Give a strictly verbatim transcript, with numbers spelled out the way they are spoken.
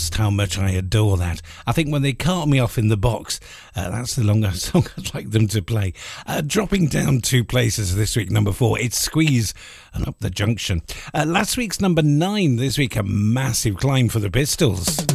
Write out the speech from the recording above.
just how much I adore that. I think when they cart me off in the box, uh, that's the longer song I'd like them to play. Uh, dropping down two places this week, number four, it's Squeeze and Up the Junction. Uh, last week's number nine, this week a massive climb for the Pistols.